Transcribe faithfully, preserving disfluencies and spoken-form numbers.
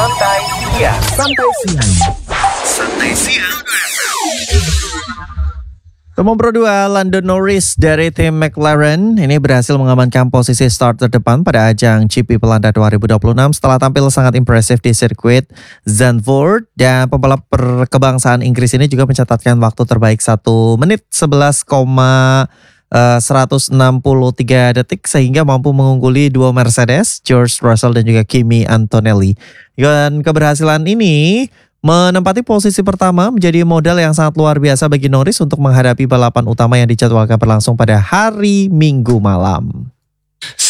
Santai Siang. Santai Siang. Santai Siang. Nomor dua, Lando Norris dari tim McLaren ini berhasil mengamankan posisi start terdepan pada ajang G P Belanda dua ribu dua puluh enam setelah tampil sangat impresif di sirkuit Zandvoort, dan pembalap berkebangsaan Inggris ini juga mencatatkan waktu terbaik satu menit sebelas koma seratus enam puluh tiga detik sehingga mampu mengungguli dua Mercedes, George Russell dan juga Kimi Antonelli. Dan keberhasilan ini menempati posisi pertama menjadi modal yang sangat luar biasa bagi Norris untuk menghadapi balapan utama yang dijadwalkan berlangsung pada hari Minggu malam.